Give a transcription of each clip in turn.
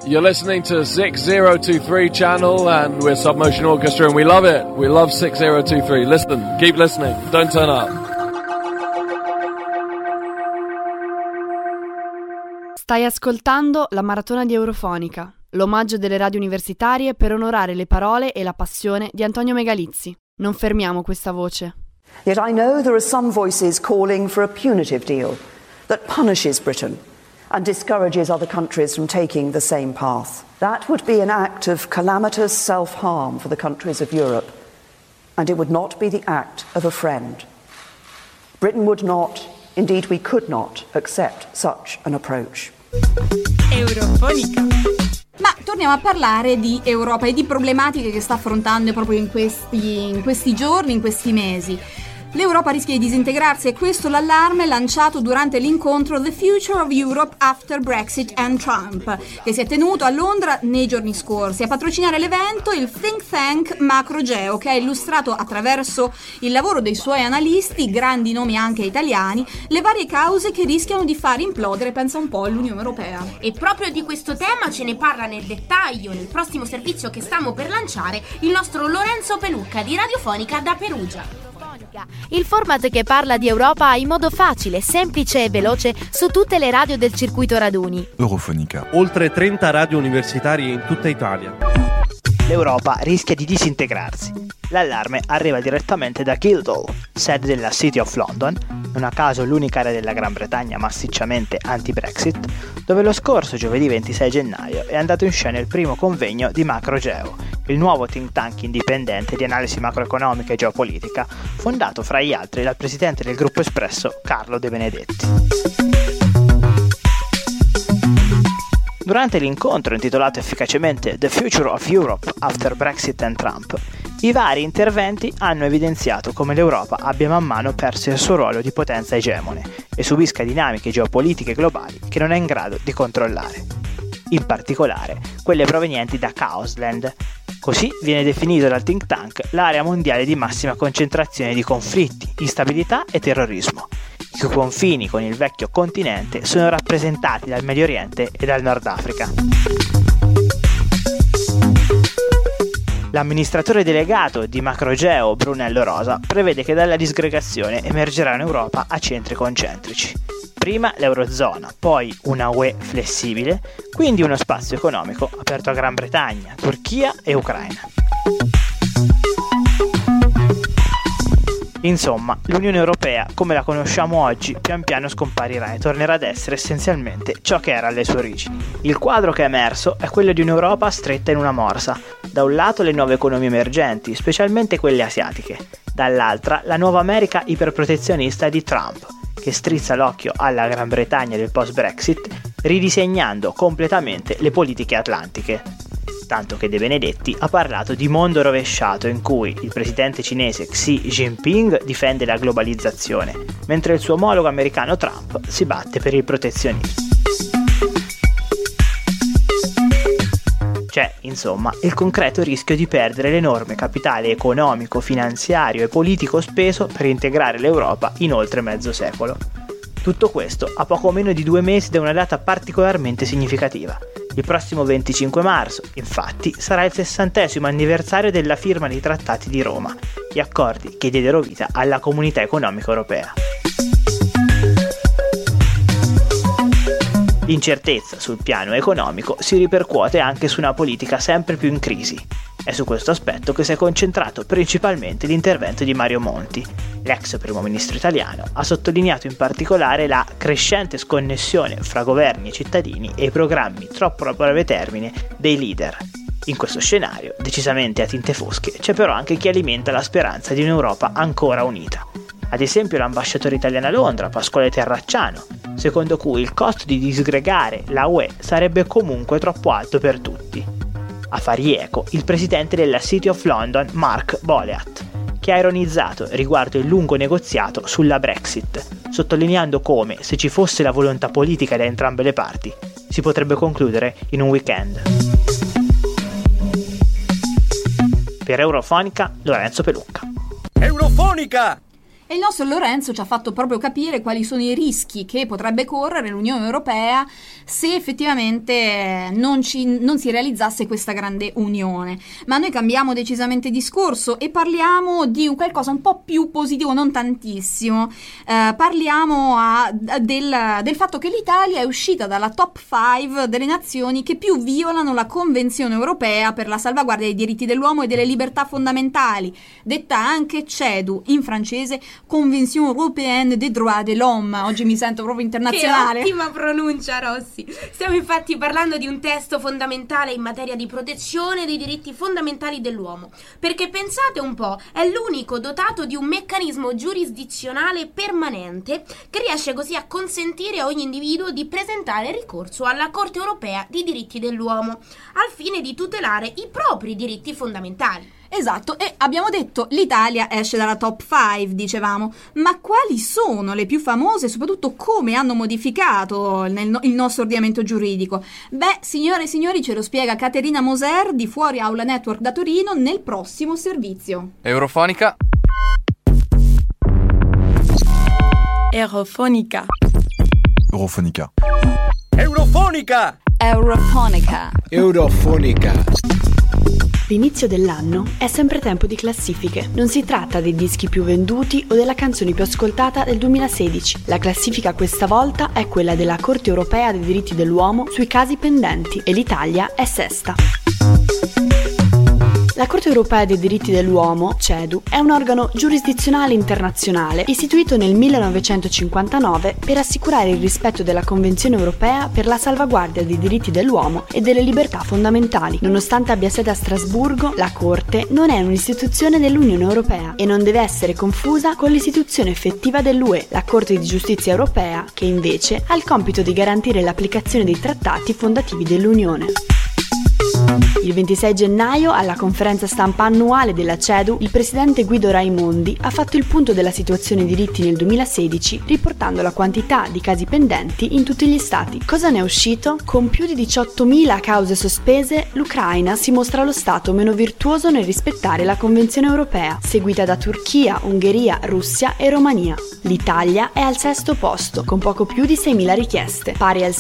You're listening to 6023 channel and we're Submotion Orchestra and we love it. We love 6023. Listen, keep listening. Don't turn up. Stai ascoltando la maratona di Eurofonica, l'omaggio delle radio universitarie per onorare le parole e la passione di Antonio Megalizzi. Non fermiamo questa voce. Yet I know there are some voices calling for a punitive deal that punishes Britain and discourages other countries from taking the same path. That would be an act of calamitous self-harm for the countries of Europe, and it would not be the act of a friend. Britain would not, indeed we could not, accept such an approach. Eurofonica. Ma torniamo a parlare di Europa e di problematiche che sta affrontando proprio in questi giorni, in questi mesi. L'Europa rischia di disintegrarsi e questo l'allarme lanciato durante l'incontro The Future of Europe After Brexit and Trump, che si è tenuto a Londra nei giorni scorsi. A patrocinare l'evento il think tank Macrogeo, che ha illustrato attraverso il lavoro dei suoi analisti, grandi nomi anche italiani, le varie cause che rischiano di far implodere, pensa un po', l'Unione Europea. E proprio di questo tema ce ne parla nel dettaglio nel prossimo servizio che stiamo per lanciare il nostro Lorenzo Pelucca di Radiofonica da Perugia. Il format che parla di Europa in modo facile, semplice e veloce su tutte le radio del circuito raduni. Eurofonica. Oltre 30 radio universitarie in tutta Italia. L'Europa rischia di disintegrarsi. L'allarme arriva direttamente da Guildhall, sede della City of London, non a caso l'unica area della Gran Bretagna massicciamente anti-Brexit, dove lo scorso giovedì 26 gennaio è andato in scena il primo convegno di Macrogeo, il nuovo think tank indipendente di analisi macroeconomica e geopolitica, fondato fra gli altri dal presidente del gruppo Espresso Carlo De Benedetti. Durante l'incontro intitolato efficacemente The Future of Europe After Brexit and Trump, i vari interventi hanno evidenziato come l'Europa abbia man mano perso il suo ruolo di potenza egemone e subisca dinamiche geopolitiche globali che non è in grado di controllare. In particolare, quelle provenienti da Chaosland. Così viene definito dal think tank l'area mondiale di massima concentrazione di conflitti, instabilità e terrorismo, i cui confini con il vecchio continente sono rappresentati dal Medio Oriente e dal Nord Africa. L'amministratore delegato di Macrogeo, Brunello Rosa, prevede che dalla disgregazione emergerà un'Europa a centri concentrici. Prima l'Eurozona, poi una UE flessibile, quindi uno spazio economico aperto a Gran Bretagna, Turchia e Ucraina. Insomma, l'Unione Europea, come la conosciamo oggi, pian piano scomparirà e tornerà ad essere essenzialmente ciò che era alle sue origini. Il quadro che è emerso è quello di un'Europa stretta in una morsa. Da un lato le nuove economie emergenti, specialmente quelle asiatiche. Dall'altra la nuova America iperprotezionista di Trump, che strizza l'occhio alla Gran Bretagna del post-Brexit, ridisegnando completamente le politiche atlantiche. Tanto che De Benedetti ha parlato di mondo rovesciato in cui il presidente cinese Xi Jinping difende la globalizzazione, mentre il suo omologo americano Trump si batte per il protezionismo. C'è, insomma, il concreto rischio di perdere l'enorme capitale economico, finanziario e politico speso per integrare l'Europa in oltre mezzo secolo. Tutto questo a poco meno di 2 mesi da una data particolarmente significativa. Il prossimo 25 marzo, infatti, sarà il 60° anniversario della firma dei Trattati di Roma, gli accordi che diedero vita alla Comunità Economica Europea. L'incertezza sul piano economico si ripercuote anche su una politica sempre più in crisi. È su questo aspetto che si è concentrato principalmente l'intervento di Mario Monti. L'ex primo ministro italiano ha sottolineato in particolare la crescente sconnessione fra governi e cittadini e i programmi troppo a breve termine dei leader. In questo scenario, decisamente a tinte fosche, c'è però anche chi alimenta la speranza di un'Europa ancora unita. Ad esempio l'ambasciatore italiano a Londra, Pasquale Terracciano, secondo cui il costo di disgregare la UE sarebbe comunque troppo alto per tutti. A fargli eco il presidente della City of London, Mark Boleat, che ha ironizzato riguardo il lungo negoziato sulla Brexit, sottolineando come, se ci fosse la volontà politica da entrambe le parti, si potrebbe concludere in un weekend. Per Eurofonica, Lorenzo Pelucca. Eurofonica! E il nostro Lorenzo ci ha fatto proprio capire quali sono i rischi che potrebbe correre l'Unione Europea se effettivamente non si realizzasse questa grande unione. Ma noi cambiamo decisamente discorso e parliamo di qualcosa un po' più positivo, non tantissimo. Parliamo del fatto che l'Italia è uscita dalla top 5 delle nazioni che più violano la Convenzione Europea per la salvaguardia dei diritti dell'uomo e delle libertà fondamentali, detta anche CEDU, in francese Convention Européenne des Droits de l'Homme. Oggi mi sento proprio internazionale. Che ottima pronuncia, Rossi. Stiamo infatti parlando di un testo fondamentale in materia di protezione dei diritti fondamentali dell'uomo, perché pensate un po', è l'unico dotato di un meccanismo giurisdizionale permanente che riesce così a consentire a ogni individuo di presentare ricorso alla Corte Europea dei diritti dell'uomo al fine di tutelare i propri diritti fondamentali. Esatto, e abbiamo detto l'Italia esce dalla top 5, dicevamo, ma quali sono le più famose e soprattutto come hanno modificato il nostro ordinamento giuridico? Beh, signore e signori, ce lo spiega Caterina Moser di Fuori Aula Network da Torino nel prossimo servizio. Eurofonica. Eurofonica. Eurofonica. Eurofonica! Eurofonica. Eurofonica. L'inizio dell'anno è sempre tempo di classifiche. Non si tratta dei dischi più venduti o della canzone più ascoltata del 2016. La classifica questa volta è quella della Corte Europea dei diritti dell'uomo sui casi pendenti e l'Italia è sesta. La Corte Europea dei diritti dell'uomo, CEDU, è un organo giurisdizionale internazionale istituito nel 1959 per assicurare il rispetto della Convenzione Europea per la salvaguardia dei diritti dell'uomo e delle libertà fondamentali. Nonostante abbia sede a Strasburgo, la Corte non è un'istituzione dell'Unione Europea e non deve essere confusa con l'istituzione effettiva dell'UE, la Corte di Giustizia Europea, che invece ha il compito di garantire l'applicazione dei trattati fondativi dell'Unione. Il 26 gennaio, alla conferenza stampa annuale della CEDU, il presidente Guido Raimondi ha fatto il punto della situazione diritti nel 2016, riportando la quantità di casi pendenti in tutti gli stati. Cosa ne è uscito? Con più di 18.000 cause sospese, l'Ucraina si mostra lo stato meno virtuoso nel rispettare la Convenzione Europea, seguita da Turchia, Ungheria, Russia e Romania. L'Italia è al sesto posto, con poco più di 6.000 richieste, pari al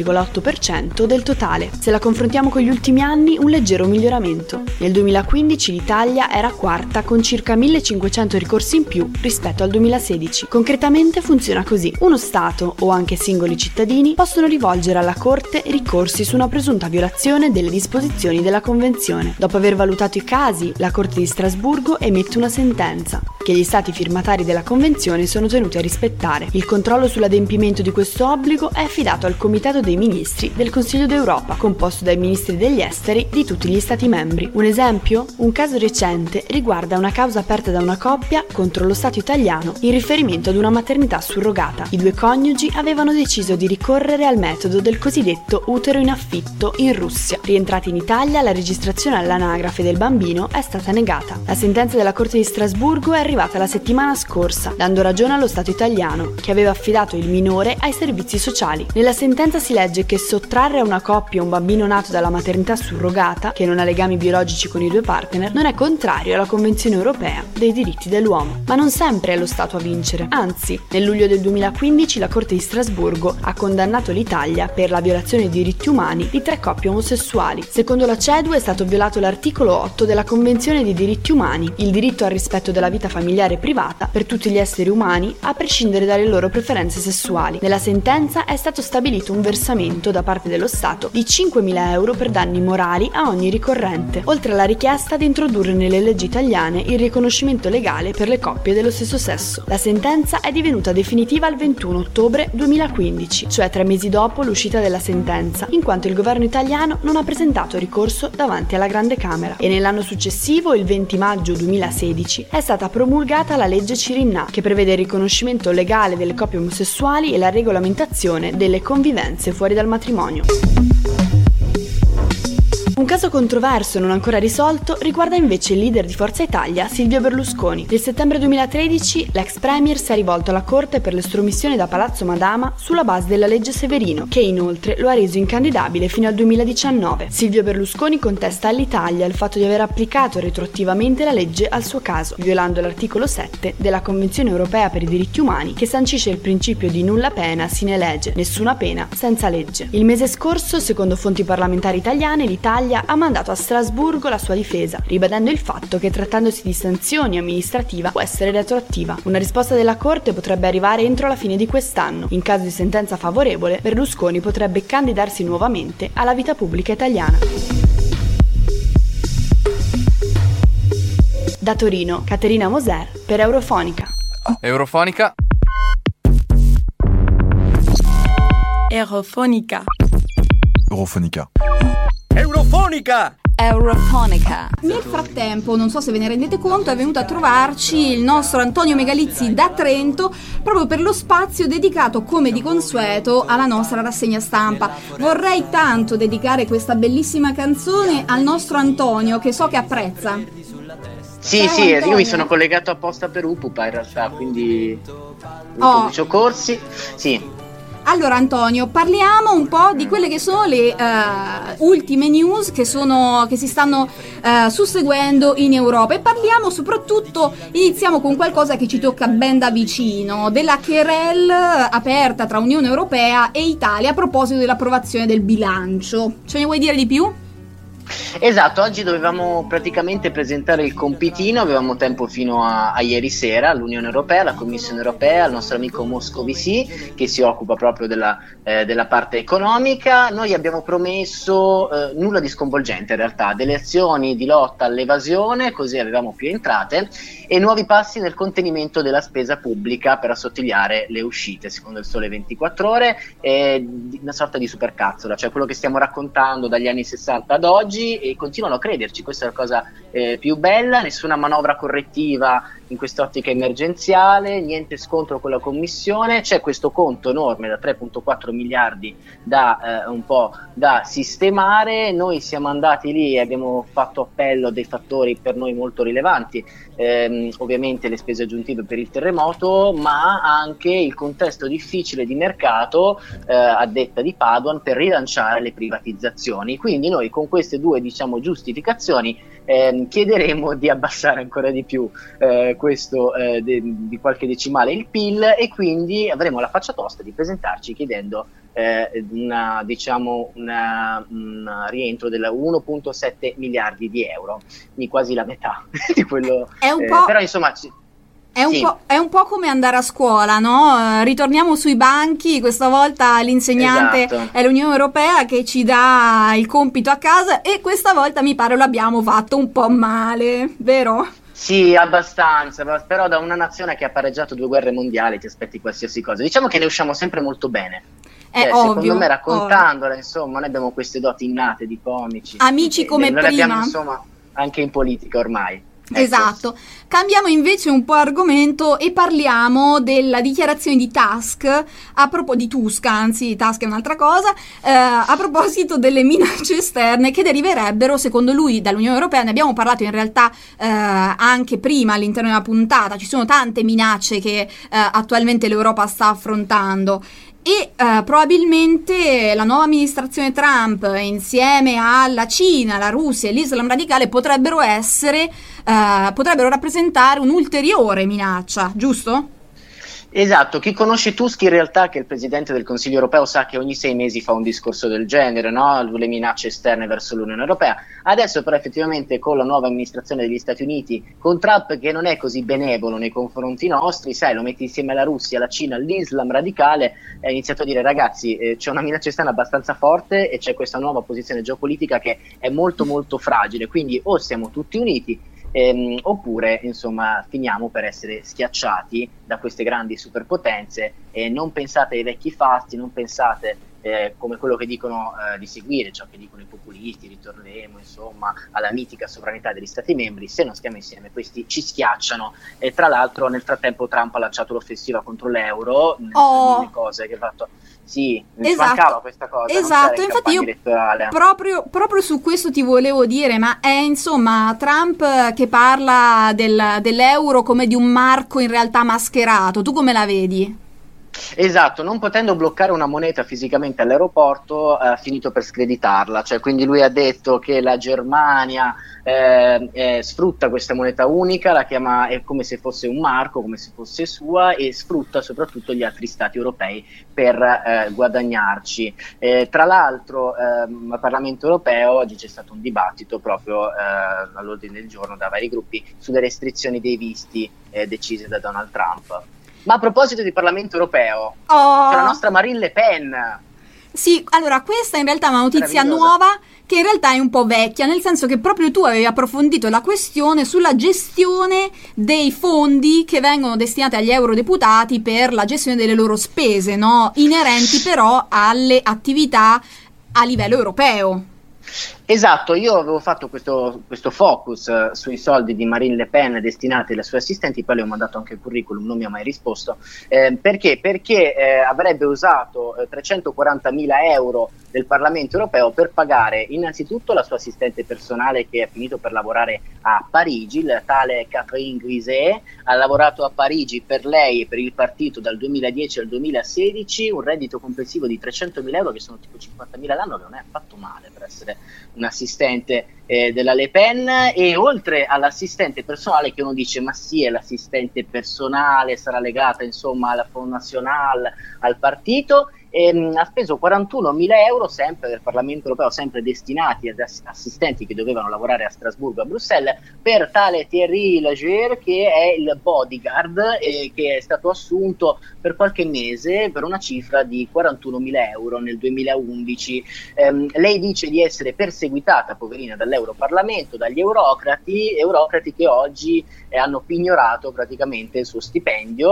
7,8% del totale. Se la confrontiamo con gli ultimi anni, un leggero miglioramento. Nel 2015 l'Italia era quarta con circa 1.500 ricorsi in più rispetto al 2016. Concretamente funziona così: uno Stato o anche singoli cittadini possono rivolgere alla Corte ricorsi su una presunta violazione delle disposizioni della Convenzione. Dopo aver valutato i casi, la Corte di Strasburgo emette una sentenza che gli Stati firmatari della Convenzione sono tenuti a rispettare. Il controllo sull'adempimento di questo obbligo è affidato al Comitato dei Ministri del Consiglio d'Europa, composto dai ministri degli esteri di tutti gli Stati membri. Un esempio? Un caso recente riguarda una causa aperta da una coppia contro lo Stato italiano in riferimento ad una maternità surrogata. I due coniugi avevano deciso di ricorrere al metodo del cosiddetto utero in affitto in Russia. Rientrati in Italia, la registrazione all'anagrafe del bambino è stata negata. La sentenza della Corte di Strasburgo è arrivata la settimana scorsa, dando ragione allo Stato italiano, che aveva affidato il minore ai servizi sociali. Nella sentenza si legge che sottrarre a una coppia un bambino nato dalla maternità surrogata, che non ha legami biologici con i due partner, non è contrario alla Convenzione Europea dei diritti dell'uomo. Ma non sempre è lo Stato a vincere. Anzi, nel luglio del 2015 la Corte di Strasburgo ha condannato l'Italia per la violazione dei diritti umani di 3 coppie omosessuali. Secondo la CEDU è stato violato l'articolo 8 della Convenzione dei diritti umani, il diritto al rispetto della vita familiare e privata per tutti gli esseri umani, a prescindere dalle loro preferenze sessuali. Nella sentenza è stato stabilito un versamento da parte dello Stato di 5.000 euro per danni morali a ogni ricorrente, oltre alla richiesta di introdurre nelle leggi italiane il riconoscimento legale per le coppie dello stesso sesso. La sentenza è divenuta definitiva il 21 ottobre 2015, cioè 3 mesi dopo l'uscita della sentenza, in quanto il governo italiano non ha presentato ricorso davanti alla Grande Camera. E nell'anno successivo, il 20 maggio 2016, è stata promulgata la legge Cirinnà, che prevede il riconoscimento legale delle coppie omosessuali e la regolamentazione delle convivenze fuori dal matrimonio. Un caso controverso non ancora risolto riguarda invece il leader di Forza Italia, Silvio Berlusconi. Nel settembre 2013 l'ex premier si è rivolto alla Corte per l'estromissione da Palazzo Madama sulla base della legge Severino, che inoltre lo ha reso incandidabile fino al 2019. Silvio Berlusconi contesta all'Italia il fatto di aver applicato retroattivamente la legge al suo caso, violando l'articolo 7 della Convenzione europea per i diritti umani, che sancisce il principio di nulla pena sine lege, nessuna pena senza legge. Il mese scorso, secondo fonti parlamentari italiane, l'Italia ha mandato a Strasburgo la sua difesa, ribadendo il fatto che trattandosi di sanzioni amministrativa può essere retroattiva. Una risposta della Corte potrebbe arrivare entro la fine di quest'anno. In caso di sentenza favorevole, Berlusconi potrebbe candidarsi nuovamente alla vita pubblica italiana. Da Torino, Caterina Moser per Eurofonica. Eurofonica. Eurofonica. Eurofonica. Eurofonica! Eurofonica. Nel frattempo, non so se ve ne rendete conto, è venuto a trovarci il nostro Antonio Megalizzi da Trento proprio per lo spazio dedicato, come di consueto, alla nostra rassegna stampa. Vorrei tanto dedicare questa bellissima canzone al nostro Antonio, che so che apprezza. Sì, sì, io mi sono collegato apposta per Upupa in realtà, quindi Lucio Corsi, sì. Allora Antonio, parliamo un po' di quelle che sono le ultime news che si stanno susseguendo in Europa, e parliamo soprattutto, iniziamo con qualcosa che ci tocca ben da vicino, della querelle aperta tra Unione Europea e Italia a proposito dell'approvazione del bilancio. Ce ne vuoi dire di più? Esatto, oggi dovevamo praticamente presentare il compitino, avevamo tempo fino a ieri sera all'Unione Europea, alla Commissione Europea, al nostro amico Moscovici che si occupa proprio della parte economica. Noi abbiamo promesso nulla di sconvolgente in realtà, delle azioni di lotta all'evasione, così avevamo più entrate, e nuovi passi nel contenimento della spesa pubblica per assottigliare le uscite, secondo il Sole 24 Ore, una sorta di supercazzola, cioè quello che stiamo raccontando dagli anni 60 ad oggi, e continuano a crederci. Questa è la cosa più bella. Nessuna manovra correttiva in quest'ottica emergenziale, niente scontro con la Commissione, c'è questo conto enorme da 3,4 miliardi un po' da sistemare. Noi siamo andati lì e abbiamo fatto appello a dei fattori per noi molto rilevanti, ovviamente le spese aggiuntive per il terremoto, ma anche il contesto difficile di mercato, a detta di Padoan, per rilanciare le privatizzazioni. Quindi noi con queste due, diciamo, giustificazioni chiederemo di abbassare ancora di più questo di qualche decimale il PIL, e quindi avremo la faccia tosta di presentarci chiedendo un rientro del 1,7 miliardi di euro, quindi quasi la metà di quello. È un po', però insomma è un po' come andare a scuola, no? Ritorniamo sui banchi, questa volta l'insegnante è l'Unione Europea che ci dà il compito a casa, e questa volta mi pare lo abbiamo fatto un po' male, vero? Sì, abbastanza, però da una nazione che ha pareggiato 2 guerre mondiali ti aspetti qualsiasi cosa. Diciamo che ne usciamo sempre molto bene. Secondo me, raccontandola, insomma, noi abbiamo queste doti innate di comici. Amici come prima. Abbiamo, insomma, anche in politica ormai. Esatto. Cambiamo invece un po' argomento e parliamo della dichiarazione di Tusk, Tusk è un'altra cosa, a proposito delle minacce esterne che deriverebbero, secondo lui, dall'Unione Europea. Ne abbiamo parlato in realtà anche prima all'interno della puntata. Ci sono tante minacce che attualmente l'Europa sta affrontando, e probabilmente la nuova amministrazione Trump, insieme alla Cina, la Russia e l'Islam radicale, potrebbero rappresentare un'ulteriore minaccia, giusto? Esatto, chi conosce Tusk in realtà, che è il presidente del Consiglio europeo, sa che ogni 6 mesi fa un discorso del genere, no? Le minacce esterne verso l'Unione Europea. Adesso però effettivamente con la nuova amministrazione degli Stati Uniti, con Trump che non è così benevolo nei confronti nostri, sai, lo metti insieme alla Russia, alla Cina, all'Islam radicale, ha iniziato a dire: ragazzi, c'è una minaccia esterna abbastanza forte e c'è questa nuova posizione geopolitica che è molto molto fragile, quindi o siamo tutti uniti, oppure insomma finiamo per essere schiacciati da queste grandi superpotenze. Non pensate ai vecchi fasti, non pensate come quello che dicono di seguire, ciò che dicono i populisti, ritorneremo insomma alla mitica sovranità degli Stati membri, se non stiamo insieme questi ci schiacciano. E tra l'altro nel frattempo Trump ha lanciato l'offensiva contro l'euro, nelle cose che ha fatto. Sì, mi mancava questa cosa. Esatto, infatti io proprio su questo ti volevo dire, ma è insomma Trump che parla dell'euro come di un marco in realtà mascherato, tu come la vedi? Esatto, non potendo bloccare una moneta fisicamente all'aeroporto ha finito per screditarla, cioè quindi lui ha detto che la Germania sfrutta questa moneta unica, la chiama è come se fosse un marco, come se fosse sua, e sfrutta soprattutto gli altri stati europei per guadagnarci. Tra l'altro al Parlamento europeo oggi c'è stato un dibattito proprio all'ordine del giorno da vari gruppi sulle restrizioni dei visti decise da Donald Trump. Ma a proposito di Parlamento europeo, c'è la nostra Marine Le Pen. Sì, allora questa in realtà è una notizia nuova che in realtà è un po' vecchia, nel senso che proprio tu avevi approfondito la questione sulla gestione dei fondi che vengono destinati agli eurodeputati per la gestione delle loro spese, no? Inerenti però alle attività a livello europeo. Esatto, io avevo fatto questo focus sui soldi di Marine Le Pen destinati alle sue assistenti, poi le ho mandato anche il curriculum, non mi ha mai risposto, perché avrebbe usato 340.000 euro del Parlamento europeo per pagare innanzitutto la sua assistente personale che è finito per lavorare a Parigi, la tale Catherine Griset, ha lavorato a Parigi per lei e per il partito dal 2010 al 2016, un reddito complessivo di 300.000 euro che sono tipo 50.000 l'anno, che non è affatto male per essere un assistente della Le Pen. E oltre all'assistente personale, che uno dice ma sì, è l'assistente personale, sarà legata insomma alla Front National, al partito, ha speso 41.000 euro sempre del Parlamento europeo, sempre destinati ad assistenti che dovevano lavorare a Strasburgo, a Bruxelles, per tale Thierry Lagier, che è il bodyguard che è stato assunto per qualche mese per una cifra di 41.000 euro nel 2011. Lei dice di essere perseguitata, poverina, dall'Europarlamento, dagli eurocrati che oggi hanno pignorato praticamente il suo stipendio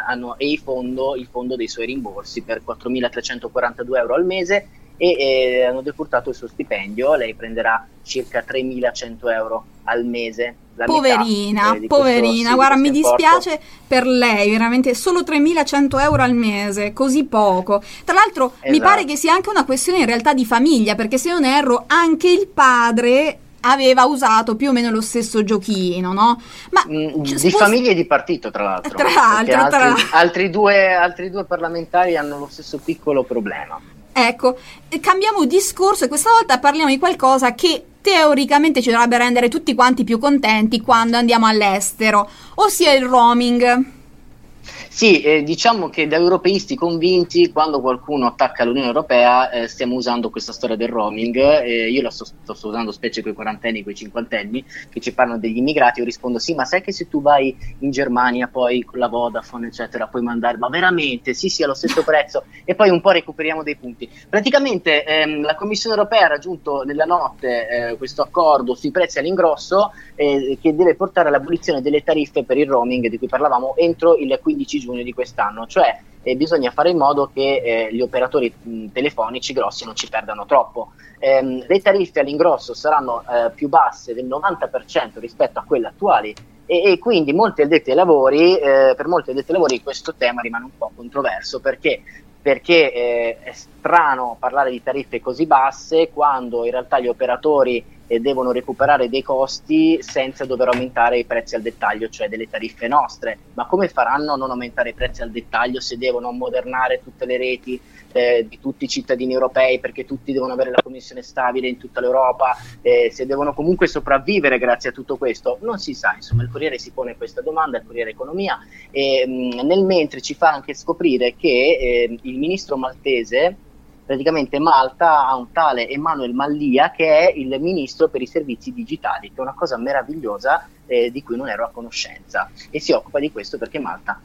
e il fondo dei suoi rimborsi per 4.342 euro al mese, e hanno decurtato il suo stipendio. Lei prenderà circa 3.100 euro al mese. Poverina, guarda, mi dispiace per lei, veramente solo 3.100 euro al mese, così poco. Tra l'altro mi pare che sia anche una questione in realtà di famiglia, perché se non erro anche il padre aveva usato più o meno lo stesso giochino, no? Ma di famiglia e di partito, tra l'altro. Altri due parlamentari hanno lo stesso piccolo problema. Ecco, cambiamo discorso e questa volta parliamo di qualcosa che teoricamente ci dovrebbe rendere tutti quanti più contenti quando andiamo all'estero, ossia il roaming. Sì, diciamo che da europeisti convinti, quando qualcuno attacca l'Unione Europea, stiamo usando questa storia del roaming. Io la sto usando specie con i quarantenni, con i cinquantenni, che ci parlano degli immigrati. Io rispondo sì, ma sai che se tu vai in Germania poi con la Vodafone eccetera puoi mandare, ma veramente? Sì, allo stesso prezzo, e poi un po' recuperiamo dei punti. Praticamente la Commissione Europea ha raggiunto nella notte questo accordo sui prezzi all'ingrosso che deve portare all'abolizione delle tariffe per il roaming di cui parlavamo entro il 15 giugno di quest'anno, cioè bisogna fare in modo che gli operatori telefonici grossi non ci perdano troppo. Le tariffe all'ingrosso saranno più basse del 90% rispetto a quelle attuali, e quindi per molti addetti ai lavori questo tema rimane un po' controverso, perché è strano parlare di tariffe così basse quando in realtà gli operatori devono recuperare dei costi senza dover aumentare i prezzi al dettaglio, cioè delle tariffe nostre. Ma come faranno a non aumentare i prezzi al dettaglio se devono ammodernare tutte le reti di tutti i cittadini europei, perché tutti devono avere la connessione stabile in tutta l'Europa, se devono comunque sopravvivere grazie a tutto questo? Non si sa, insomma. Il Corriere si pone questa domanda, il Corriere Economia, e nel mentre ci fa anche scoprire che il ministro maltese, praticamente Malta ha un tale Emanuel Mallia che è il ministro per i servizi digitali, che è una cosa meravigliosa di cui non ero a conoscenza, e si occupa di questo perché Malta